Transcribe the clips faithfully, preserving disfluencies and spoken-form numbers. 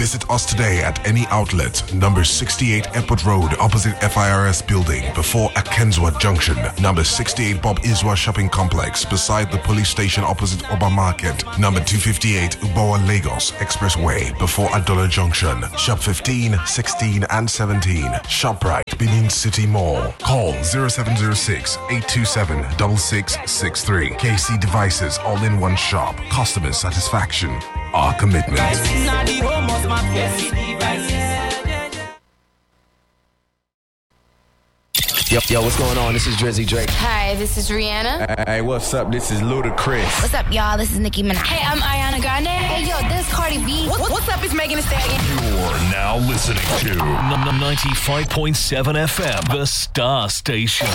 Visit us today at any outlet. Number sixty-eight Airport Road, opposite F I R S building, before Akenzwa Junction. Number sixty-eight Bob Iswa Shopping Complex, beside the police station opposite Oba Market. Number two fifty-eight Ubawa Lagos Expressway, before Adola Junction. Shop fifteen, sixteen, and seventeen. ShopRite, Benin City Mall. Call zero seven zero six, eight two seven, six six six three. K C Devices, all in one shop. Customer satisfaction, our commitment. Yo, yo, what's going on? This is Drizzy Drake. Hi, this is Rihanna. Hey, what's up? This is Ludacris. What's up, y'all? This is Nicki Minaj. Hey, I'm Ariana Grande. Hey, yo, this is Cardi B. What, what's up? It's Megan Thee Stallion. You're now listening to ninety-five point seven F M, the Star Station.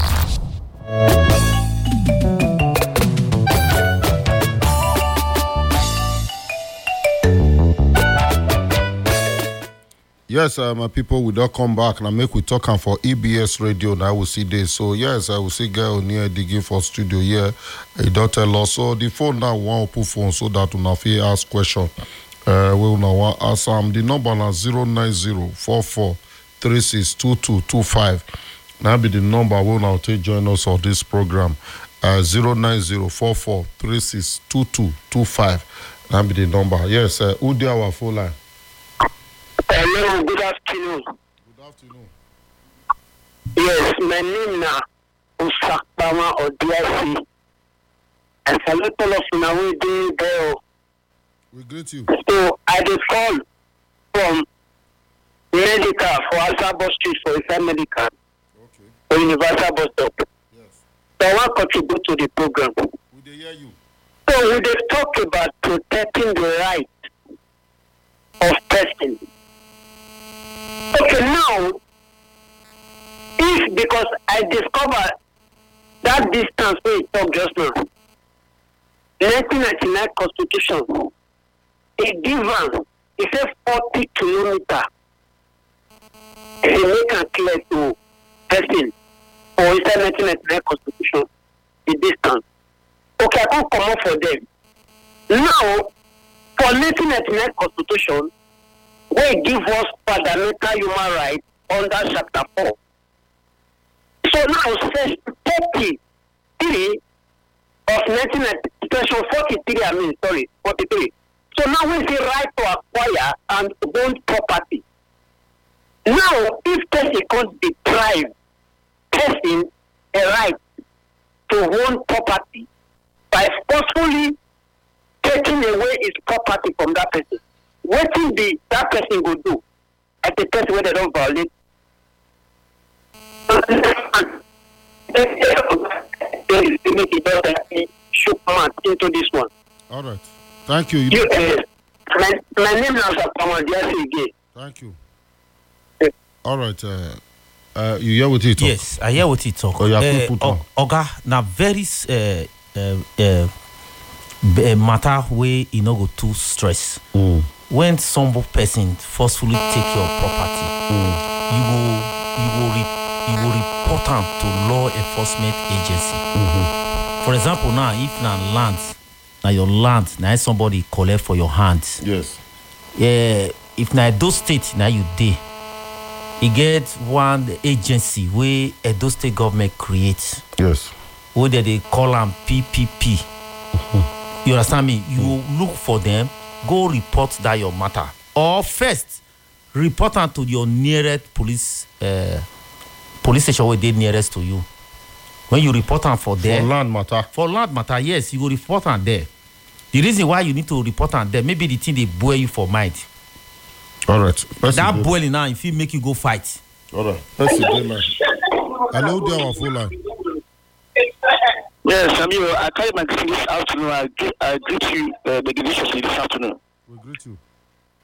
Yes, uh, my people, we don't come back. Now make we talk and for E B S Radio. Now we see this. So yes, I will see girl near digging for studio here. He don't tell us. So the phone now one open phone so that we not ask question. Uh, we will now ask um the number now zero nine zero four four three six two two two five. Now be the number we will now take join us on this program. Uh, zero nine zero four four three six two two two five. Now be the number. Yes, uh, who do our phone line? Hello, good afternoon. Good afternoon. Yes, my name is Usakbama Odiasi. And salute all of you now we do there. We greet you. So I just call from medical for Asabo Street for Isa Medical. Okay. For Universal Bus Stop. Yes. So I want to contribute to the program. We dey hear you. So we just talk about protecting the right of person. Okay, now, if because I discovered that distance where you talk just now, nineteen ninety-nine Constitution, it gives it says forty kilometers. It make it clear to person for inside nineteen ninety-nine Constitution, the distance. Okay, I can't come up for them. Now, for nineteen ninety-nine Constitution, we give us fundamental human rights under chapter four. So now section thirty-three of nineteen ninety, section forty-three, I mean, sorry, forty-three. So now we say right to acquire and own property. Now, if person can't deprive person a right to own property by forcefully taking away his property from that person, what will be that person will do as a person where they don't violate? Should come into this one. All right. Thank you. you you uh, my, my name is Asapama again. Thank you. Yeah. All right. Uh, uh, you hear what he talk? Yes, I hear what he talk. Oh, yeah, uh, put, put on. Oga, na very uh, uh, uh, matter where you no go too stress. Mm. When some person forcefully take your property, mm. you will you will re, you will report them to law enforcement agency. Mm-hmm. For example, now if na land, na your land, now somebody collect for your hands. Yes. Yeah. If na Edo State, now you dey. You get one agency where Edo State government creates. Yes. Where they, they call them P P P. Mm-hmm. You understand me? You mm. look for them. Go report that your matter. Or first, report them to your nearest police uh, police station where they nearest to you. When you report them for there. For land matter. For land matter, yes, you go report them there. The reason why you need to report them there, maybe the thing they boil you for mind. All right. Let's that boiling now, if it make you go fight. All right. Let's see. Hello, there, our phone line. Yes, Samuel, I carry my greeting this afternoon. I greet, I greet you, uh, the division this afternoon. We greet you.